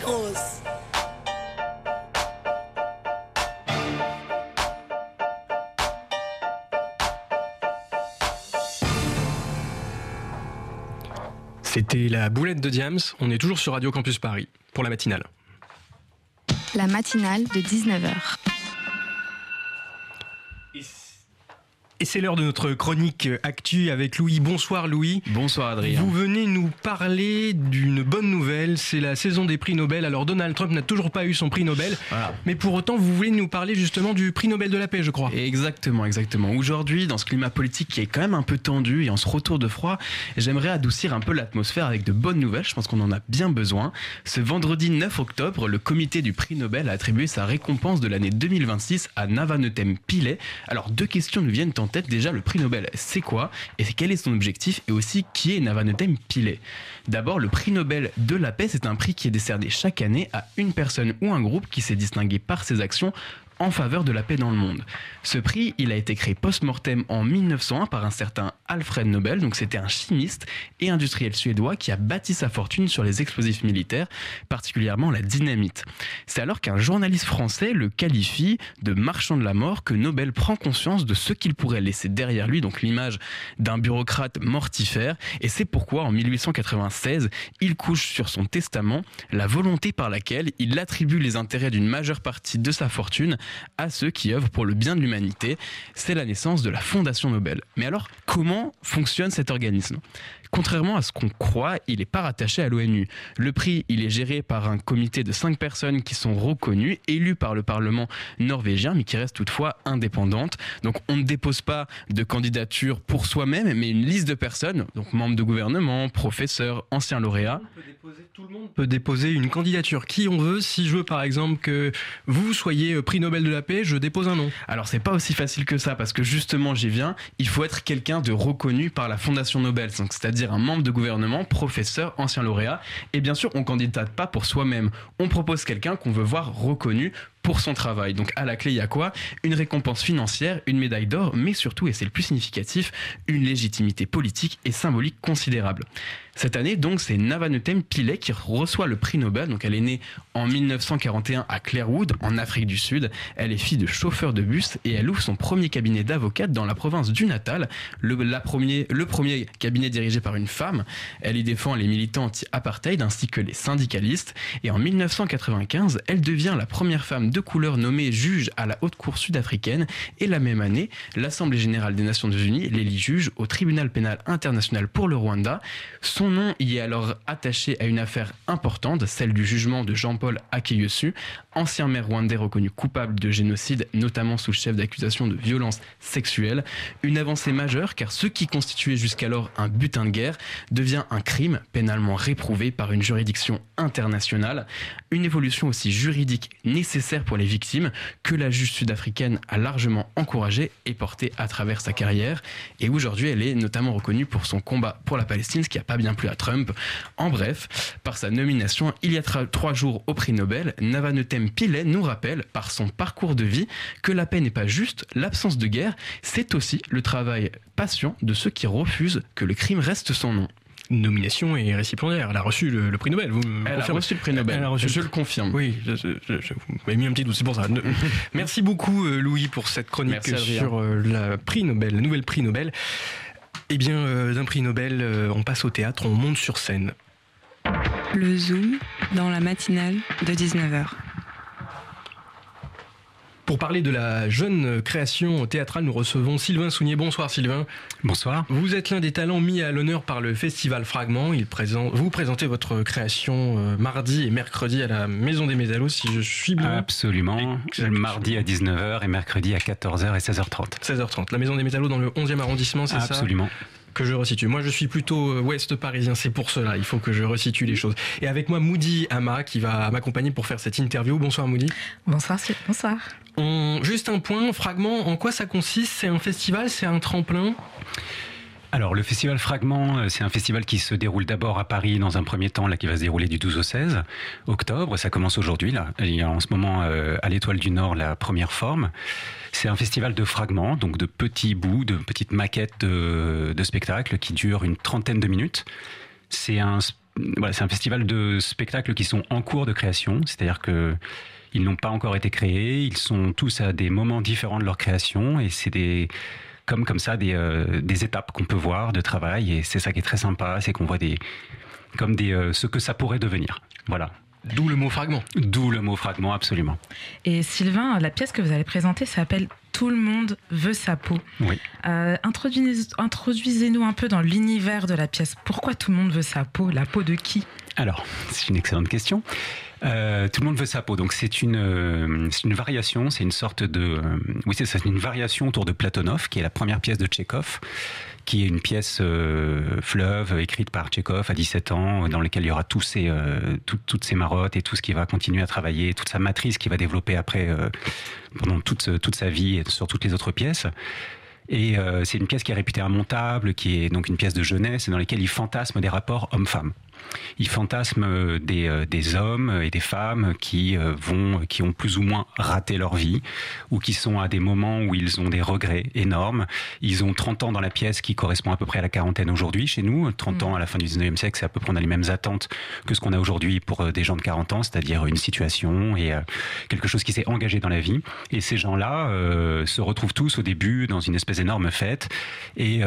grosse. C'était la boulette de Diams. On est toujours sur Radio Campus Paris pour la matinale. La matinale de 19h. Et c'est l'heure de notre chronique Actu avec Louis. Bonsoir Louis. Bonsoir Adrien. Vous venez nous parler d'une bonne nouvelle, c'est la saison des prix Nobel. Alors Donald Trump n'a toujours pas eu son prix Nobel, Voilà. mais pour autant vous voulez nous parler justement du prix Nobel de la paix, je crois. Exactement. Aujourd'hui, dans ce climat politique qui est quand même un peu tendu et en ce retour de froid, j'aimerais adoucir un peu l'atmosphère avec de bonnes nouvelles. Je pense qu'on en a bien besoin. Ce vendredi 9 octobre, le comité du prix Nobel a attribué sa récompense de l'année 2026 à Navanetem Pillay. Alors deux questions nous viennent en tête. Déjà, le prix Nobel, c'est quoi et quel est son objectif, et aussi qui est Navanetem Pillay. D'abord, le prix Nobel de la paix, c'est un prix qui est décerné chaque année à une personne ou un groupe qui s'est distingué par ses actions en faveur de la paix dans le monde. Ce prix, il a été créé post-mortem en 1901 par un certain Alfred Nobel, donc c'était un chimiste et industriel suédois qui a bâti sa fortune sur les explosifs militaires, particulièrement la dynamite. C'est alors qu'un journaliste français le qualifie de marchand de la mort que Nobel prend conscience de ce qu'il pourrait laisser derrière lui, donc l'image d'un bureaucrate mortifère, et c'est pourquoi en 1896, il couche sur son testament la volonté par laquelle il attribue les intérêts d'une majeure partie de sa fortune à ceux qui œuvrent pour le bien de l'humanité. C'est la naissance de la Fondation Nobel. Mais alors, comment fonctionne cet organisme ? Contrairement à ce qu'on croit, il n'est pas rattaché à l'ONU. Le prix, il est géré par un comité de 5 personnes qui sont reconnues, élues par le Parlement norvégien, mais qui restent toutefois indépendantes. Donc on ne dépose pas de candidature pour soi-même, mais une liste de personnes, donc membres de gouvernement, professeurs, anciens lauréats. Tout le monde peut déposer une candidature qui on veut. Si je veux par exemple que vous soyez prix Nobel de la paix, je dépose un nom. Alors c'est pas aussi facile que ça, parce que justement j'y viens, il faut être quelqu'un de reconnu par la Fondation Nobel, donc c'est-à-dire un membre de gouvernement, professeur, ancien lauréat. Et bien sûr, on ne candidate pas pour soi-même. On propose quelqu'un qu'on veut voir reconnu pour son travail. Donc à la clé, il y a quoi ? Une récompense financière, une médaille d'or, mais surtout, et c'est le plus significatif, une légitimité politique et symbolique considérable. Cette année, donc, c'est Navanetem Pillay qui reçoit le prix Nobel. Donc elle est née en 1941 à Clairwood, en Afrique du Sud. Elle est fille de chauffeur de bus et elle ouvre son premier cabinet d'avocate dans la province du Natal, le premier cabinet dirigé par une femme. Elle y défend les militants anti-apartheid ainsi que les syndicalistes. Et en 1995, elle devient la première femme de couleur nommée juge à la Haute Cour sud-africaine. Et la même année, l'Assemblée générale des Nations unies l'élit juge au Tribunal pénal international pour le Rwanda. Son nom y est alors attaché à une affaire importante, celle du jugement de Jean-Paul Akeyesu, ancien maire rwandais reconnu coupable de génocide, notamment sous le chef d'accusation de violence sexuelle. Une avancée majeure, car ce qui constituait jusqu'alors un butin de guerre devient un crime pénalement réprouvé par une juridiction internationale. Une évolution aussi juridique nécessaire pour les victimes que la juge sud-africaine a largement encouragée et portée à travers sa carrière. Et aujourd'hui, elle est notamment reconnue pour son combat pour la Palestine, ce qui n'a pas bien plu à Trump. En bref, par sa nomination il y a 3 jours au prix Nobel, Navanetem Pillay nous rappelle, par son parcours de vie, que la paix n'est pas juste l'absence de guerre, c'est aussi le travail patient de ceux qui refusent que le crime reste sans nom. Nomination et récipiendaire. Elle a reçu le prix Nobel. Vous me Elle a confirmez ? reçu le prix Nobel, je le confirme. Oui, vous m'avez mis un petit doute, c'est pour ça. Merci beaucoup Louis pour cette chronique sur la nouvelle prix Nobel. Eh bien, d'un prix Nobel, on passe au théâtre, on monte sur scène. Le Zoom dans la matinale de 19h. Pour parler de la jeune création théâtrale, nous recevons Sylvain Sounier. Bonsoir Sylvain. Bonsoir. Vous êtes l'un des talents mis à l'honneur par le Festival Fragment. Vous présentez votre création mardi et mercredi à la Maison des Mésallos, si je suis bien. Absolument. Mardi à 19h et mercredi à 14h et 16h30. 16h30. La Maison des Mésallos dans le 11e arrondissement, c'est ça ? Absolument. Que je resitue. Moi, je suis plutôt ouest parisien, c'est pour cela. Il faut que je resitue les choses. Et avec moi, Moody Ama, qui va m'accompagner pour faire cette interview. Bonsoir, Moody. Bonsoir. Juste un point, Fragment, en quoi ça consiste ? C'est un festival, c'est un tremplin ? Alors, le festival Fragment, c'est un festival qui se déroule d'abord à Paris dans un premier temps, là, qui va se dérouler du 12 au 16 octobre. Ça commence aujourd'hui, là. Il y a en ce moment, à l'Étoile du Nord, la première forme. C'est un festival de fragments, donc de petits bouts, de petites maquettes de spectacles qui durent une trentaine de minutes. C'est un voilà, c'est un festival de spectacles qui sont en cours de création, c'est-à-dire que ils n'ont pas encore été créés, ils sont tous à des moments différents de leur création et c'est comme ça des étapes qu'on peut voir de travail et c'est ça qui est très sympa, c'est qu'on voit ce que ça pourrait devenir. Voilà. D'où le mot fragment. D'où le mot fragment, absolument. Et Sylvain, la pièce que vous allez présenter s'appelle Tout le monde veut sa peau. Oui. Introduisez-nous un peu dans l'univers de la pièce. Pourquoi tout le monde veut sa peau? La peau de qui? Alors, c'est une excellente question. Tout le monde veut sa peau. Donc c'est une variation, c'est une sorte de... oui, c'est ça, c'est une variation autour de Platonov, qui est la première pièce de Tchekhov, qui est une pièce fleuve écrite par Tchekhov à 17 ans, dans laquelle il y aura toutes ses marottes et tout ce qu'il va continuer à travailler, toute sa matrice qu'il va développer après pendant toute sa vie et sur toutes les autres pièces. Et c'est une pièce qui est réputée immontable, qui est donc une pièce de jeunesse, et dans laquelle il fantasme des rapports hommes-femmes. Il fantasme des hommes et des femmes qui ont plus ou moins raté leur vie, ou qui sont à des moments où ils ont des regrets énormes. Ils ont 30 ans dans la pièce, qui correspond à peu près à la quarantaine aujourd'hui chez nous. 30 ans à la fin du 19e siècle, c'est à peu près, on a les mêmes attentes que ce qu'on a aujourd'hui pour des gens de 40 ans, c'est-à-dire une situation et quelque chose qui s'est engagé dans la vie. Et ces gens-là se retrouvent tous au début dans une espèce d'énorme fête et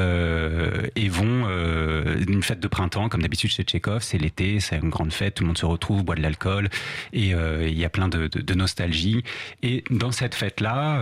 vont une fête de printemps, comme d'habitude chez Tchekhov. C'est l'été, c'est une grande fête, tout le monde se retrouve, boit de l'alcool et il y a plein de nostalgie. Et dans cette fête-là,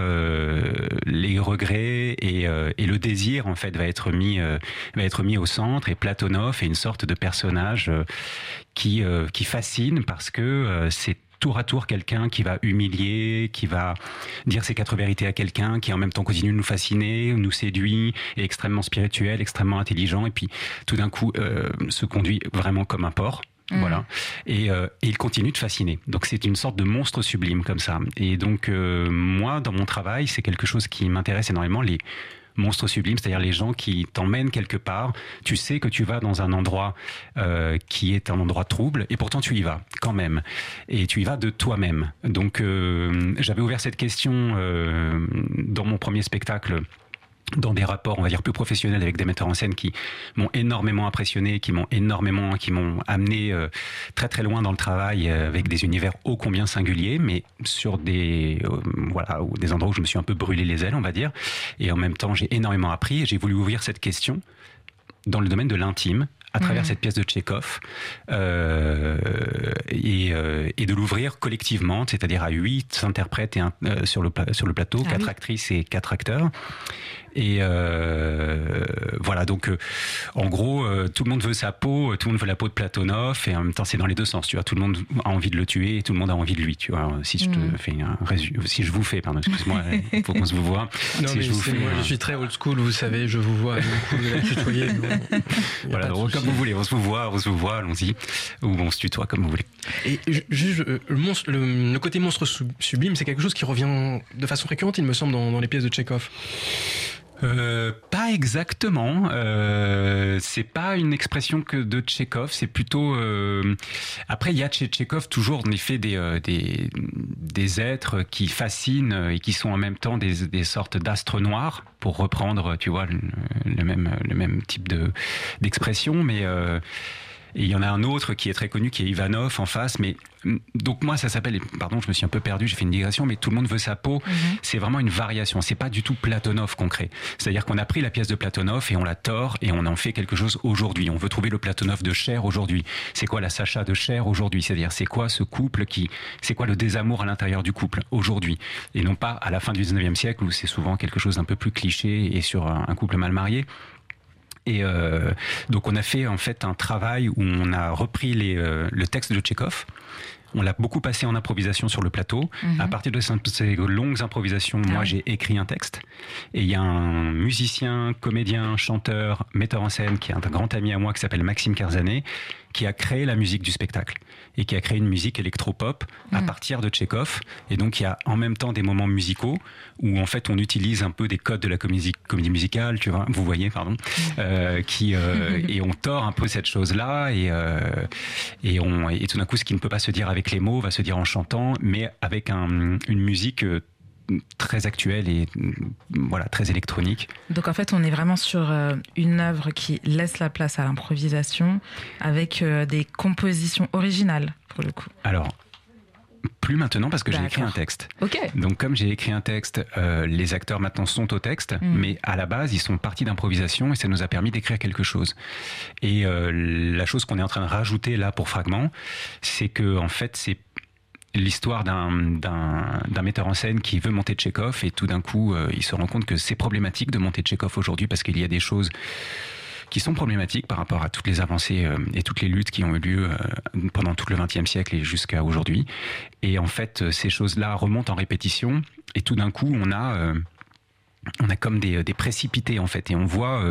les regrets et le désir en fait va être mis au centre. Et Platonov est une sorte de personnage qui fascine parce que c'est tour à tour quelqu'un qui va humilier, qui va dire ses 4 vérités à quelqu'un, qui en même temps continue de nous fasciner, nous séduit, est extrêmement spirituel, extrêmement intelligent, et puis tout d'un coup se conduit vraiment comme un porc. Voilà. Et il continue de fasciner. Donc c'est une sorte de monstre sublime comme ça. Et donc moi, dans mon travail, c'est quelque chose qui m'intéresse énormément, les monstres sublimes, c'est-à-dire les gens qui t'emmènent quelque part. Tu sais que tu vas dans un endroit qui est un endroit trouble, et pourtant tu y vas quand même. Et tu y vas de toi-même. Donc j'avais ouvert cette question dans mon premier spectacle, dans des rapports, on va dire, plus professionnels avec des metteurs en scène qui m'ont énormément impressionné, qui m'ont amené très très loin dans le travail avec des univers ô combien singuliers, mais sur des endroits où je me suis un peu brûlé les ailes, on va dire. Et en même temps, j'ai énormément appris et j'ai voulu ouvrir cette question dans le domaine de l'intime, à travers cette pièce de Tchekhov, et de l'ouvrir collectivement, c'est-à-dire à 8 interprètes sur le plateau, 4 actrices et 4 acteurs. Et voilà, donc en gros, tout le monde veut sa peau, tout le monde veut la peau de Platonov, et en même temps c'est dans les deux sens, tu vois, tout le monde a envie de le tuer et tout le monde a envie de lui, tu vois. Si je te fais si je vous fais, pardon, excuse-moi, il faut qu'on se vous voit. Non, si moi je suis très old school, vous savez, je vous vois, vous pouvez la tutoyer. Voilà, donc, comme vous voulez, on se vous voit, allons-y, ou on se tutoie comme vous voulez. Et juste, le côté monstre sublime, c'est quelque chose qui revient de façon récurrente, il me semble, dans les pièces de Tchekhov. Pas exactement. C'est pas une expression que de Tchekhov. C'est plutôt. Après, il y a chez Tchekhov toujours en effet des êtres qui fascinent et qui sont en même temps des sortes d'astres noirs, pour reprendre, tu vois, le même type d'expression, mais. Et il y en a un autre qui est très connu, qui est Ivanov en face, mais donc moi ça s'appelle, pardon je me suis un peu perdu, j'ai fait une digression, mais tout le monde veut sa peau, c'est vraiment une variation, c'est pas du tout Platonov qu'on crée, c'est-à-dire qu'on a pris la pièce de Platonov et on la tord et on en fait quelque chose aujourd'hui, on veut trouver le Platonov de Cher aujourd'hui, c'est quoi la Sacha de Cher aujourd'hui, c'est-à-dire c'est quoi ce couple c'est quoi le désamour à l'intérieur du couple aujourd'hui, et non pas à la fin du 19e siècle où c'est souvent quelque chose d'un peu plus cliché et sur un couple mal marié. Et donc on a fait en fait un travail où on a repris le texte de Tchekhov. On l'a beaucoup passé en improvisation sur le plateau. À partir de ces longues improvisations, moi j'ai écrit un texte. Et il y a un musicien, comédien, chanteur, metteur en scène qui est un grand ami à moi qui s'appelle Maxime Kerzané, qui a créé la musique du spectacle et qui a créé une musique électropop à partir de Tchekhov. Et donc il y a en même temps des moments musicaux où en fait on utilise un peu des codes de la comédie musicale, tu vois, vous voyez, pardon, et on tord un peu cette chose-là et tout d'un coup ce qui ne peut pas se dire avec les mots va se dire en chantant, mais avec une musique très actuel et voilà, très électronique. Donc en fait, on est vraiment sur une œuvre qui laisse la place à l'improvisation avec des compositions originales pour le coup. Alors, plus maintenant parce que j'ai écrit un texte. Ok. Donc comme j'ai écrit un texte, les acteurs maintenant sont au texte, mais à la base ils sont partis d'improvisation et ça nous a permis d'écrire quelque chose. Et la chose qu'on est en train de rajouter là pour Fragment, c'est que en fait c'est l'histoire d'un metteur en scène qui veut monter Tchekhov et tout d'un coup il se rend compte que c'est problématique de monter Tchekhov aujourd'hui parce qu'il y a des choses qui sont problématiques par rapport à toutes les avancées et toutes les luttes qui ont eu lieu pendant tout le XXe siècle et jusqu'à aujourd'hui. Et en fait, ces choses-là remontent en répétition et tout d'un coup, on a comme des précipités en fait et on voit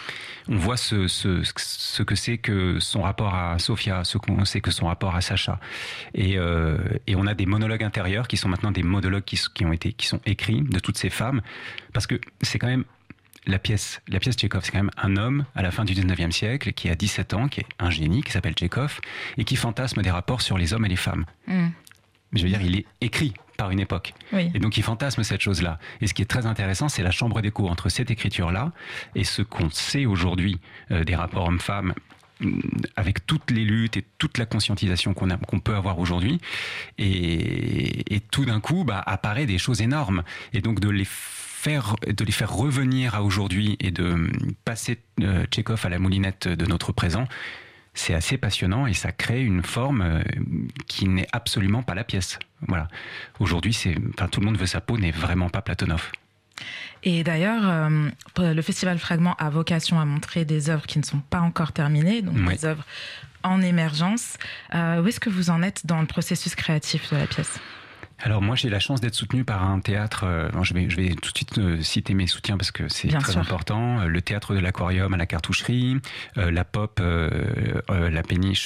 ce que c'est que son rapport à Sofia, ce qu'on sait que son rapport à Sacha et on a des monologues intérieurs qui sont maintenant des monologues qui sont écrits de toutes ces femmes parce que c'est quand même la pièce Tchekhov, c'est quand même un homme à la fin du 19e siècle qui a 17 ans, qui est un génie, qui s'appelle Tchekhov, et qui fantasme des rapports sur les hommes et les femmes. Je veux dire, il est écrit par une époque. Oui. Et donc il fantasme cette chose-là. Et ce qui est très intéressant, c'est la chambre d'écho entre cette écriture-là et ce qu'on sait aujourd'hui des rapports hommes-femmes, avec toutes les luttes et toute la conscientisation qu'on peut avoir aujourd'hui. Et tout d'un coup, apparaît des choses énormes. Et donc de les faire revenir à aujourd'hui et de passer Tchekhov à la moulinette de notre présent, c'est assez passionnant et ça crée une forme qui n'est absolument pas la pièce. Voilà. Aujourd'hui, tout le monde veut sa peau, n'est vraiment pas Platonov. Et d'ailleurs, le Festival Fragment a vocation à montrer des œuvres qui ne sont pas encore terminées, donc des œuvres en émergence. Où est-ce que vous en êtes dans le processus créatif de la pièce ? Alors moi j'ai la chance d'être soutenu par un théâtre, je vais tout de suite citer mes soutiens parce que c'est très important, le théâtre de l'Aquarium à la Cartoucherie, la Pop, la Péniche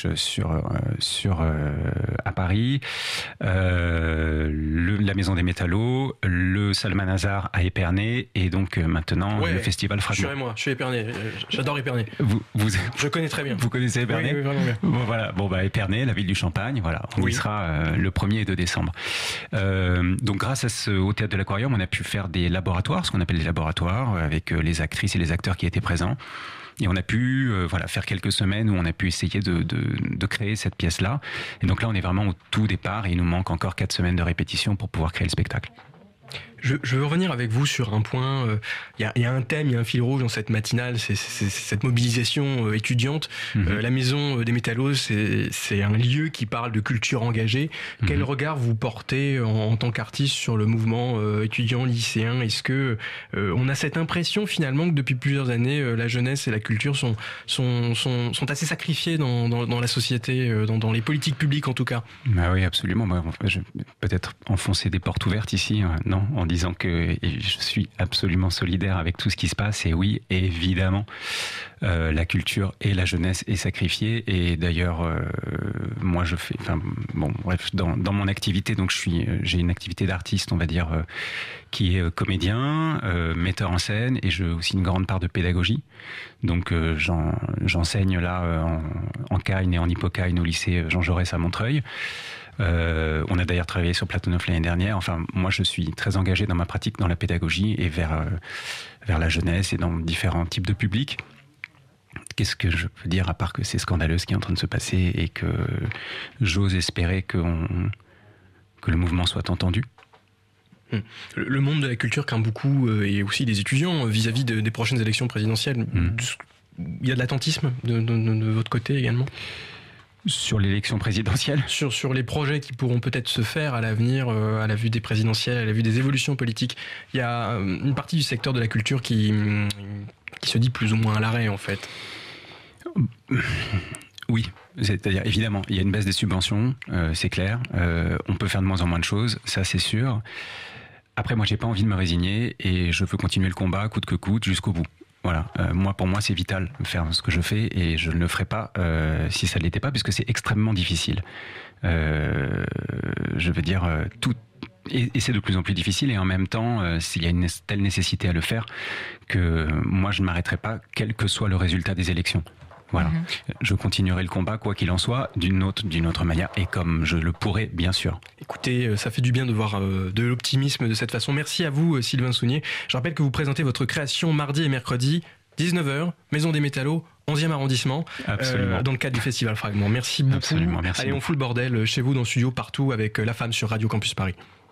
à Paris, la Maison des Métallos, le Salmanazar à Épernay et donc maintenant le Festival Fragment. Je suis Épernay, j'adore Épernay. Je connais très bien. Vous connaissez Épernay ? Oui, vraiment bien. Bon, voilà, Épernay, la ville du Champagne, voilà, on y sera le 1er et 2 décembre. Donc grâce au théâtre de l'Aquarium, on a pu faire des laboratoires, ce qu'on appelle des laboratoires, avec les actrices et les acteurs qui étaient présents. Et on a pu faire quelques semaines où on a pu essayer de créer cette pièce-là. Et donc là, on est vraiment au tout départ et il nous manque encore 4 semaines de répétition pour pouvoir créer le spectacle. Je veux revenir avec vous sur un point. Il y a un thème, il y a un fil rouge dans cette matinale, c'est cette mobilisation étudiante. La Maison des Métallos, c'est un lieu qui parle de culture engagée. Quel regard vous portez en tant qu'artiste sur le mouvement étudiant, lycéen ? Est-ce que on a cette impression finalement que depuis plusieurs années, la jeunesse et la culture sont assez sacrifiées dans la société, dans les politiques publiques en tout cas ? Bah oui, absolument. Je vais peut-être enfoncer des portes ouvertes ici, non, en disant que je suis absolument solidaire avec tout ce qui se passe. Et oui, évidemment, la culture et la jeunesse est sacrifiée. Et d'ailleurs, moi, je fais... dans mon activité, donc j'ai une activité d'artiste, on va dire, qui est comédien, metteur en scène, et j'ai aussi une grande part de pédagogie. Donc j'enseigne là en Cagne et en Hippocagne au lycée Jean Jaurès à Montreuil. On a d'ailleurs travaillé sur Platonov l'année dernière. Enfin, moi, je suis très engagé dans ma pratique, dans la pédagogie et vers la jeunesse et dans différents types de publics. Qu'est-ce que je peux dire à part que c'est scandaleux ce qui est en train de se passer et que j'ose espérer que le mouvement soit entendu. Le monde de la culture craint beaucoup, et aussi des étudiants, vis-à-vis des prochaines élections présidentielles. Il y a de l'attentisme de votre côté également ? Sur l'élection présidentielle ? Sur les projets qui pourront peut-être se faire à l'avenir, à la vue des présidentielles, à la vue des évolutions politiques. Il y a une partie du secteur de la culture qui se dit plus ou moins à l'arrêt, en fait. Oui, c'est-à-dire évidemment, il y a une baisse des subventions, c'est clair. On peut faire de moins en moins de choses, ça c'est sûr. Après, moi, j'ai pas envie de me résigner et je veux continuer le combat, coûte que coûte, jusqu'au bout. Voilà, pour moi, c'est vital de faire ce que je fais et je ne le ferai pas si ça ne l'était pas, puisque c'est extrêmement difficile. Je veux dire, et c'est de plus en plus difficile, et en même temps, il y a une telle nécessité à le faire que moi, je ne m'arrêterai pas, quel que soit le résultat des élections. Voilà. Je continuerai le combat, quoi qu'il en soit, d'une autre manière, et comme je le pourrai, bien sûr. Écoutez, ça fait du bien de voir de l'optimisme de cette façon. Merci à vous, Sylvain Sounier. Je rappelle que vous présentez votre création mardi et mercredi, 19h, Maison des Métallos, 11e arrondissement, dans le cadre du Festival Fragment. Merci beaucoup. Absolument, merci. Allez, on fout le bordel chez vous, dans le studio, partout, avec La Femme sur Radio Campus Paris.